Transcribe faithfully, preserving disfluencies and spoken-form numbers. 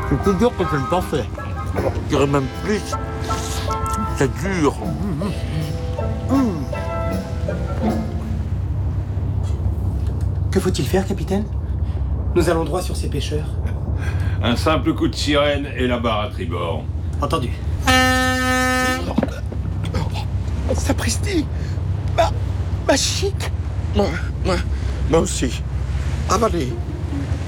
C'est plus dur que je ne pensais. Je dirais même plus. C'est dur. Que faut-il faire, capitaine? Nous allons droit sur ces pêcheurs. Un simple coup de sirène et la barre à tribord. Entendu. Sapristi! Ma... ma chic! Moi, moi, moi aussi. Avalez.